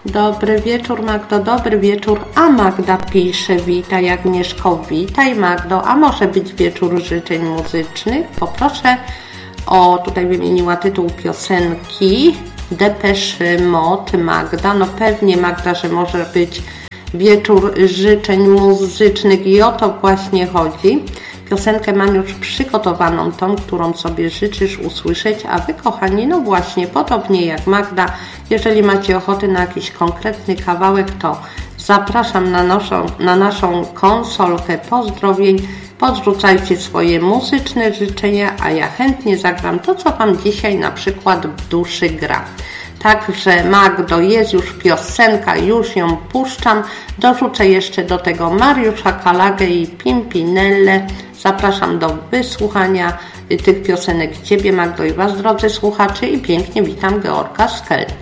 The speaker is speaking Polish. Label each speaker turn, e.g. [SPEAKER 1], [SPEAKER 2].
[SPEAKER 1] Dobry wieczór, Magdo, dobry wieczór. A Magda pisze, witaj Agnieszko, witaj Magdo, a może być wieczór życzeń muzycznych? Poproszę o, tutaj wymieniła tytuł piosenki, Depeche Mode, Magda. No pewnie Magda, że może być wieczór życzeń muzycznych i o to właśnie chodzi. Piosenkę mam już przygotowaną, tą, którą sobie życzysz usłyszeć, a Wy, kochani, no właśnie, podobnie jak Magda, jeżeli macie ochotę na jakiś konkretny kawałek, to zapraszam na naszą konsolkę pozdrowień, podrzucajcie swoje muzyczne życzenia, a ja chętnie zagram to, co Wam dzisiaj na przykład w duszy gra. Także Magdo, jest już piosenka, już ją puszczam. Dorzucę jeszcze do tego Mariusza Kalagę i Pimpinellę. Zapraszam do wysłuchania tych piosenek Ciebie, Magdo, i Was, drodzy słuchacze, i pięknie witam Georga z Kel.